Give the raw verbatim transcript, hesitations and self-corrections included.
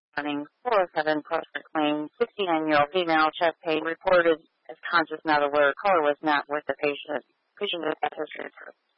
running four oh seven prospect claim, sixty-nine-year-old female, chest pain, reported as conscious, not alert. Caller was not with the patient. Patient is at history.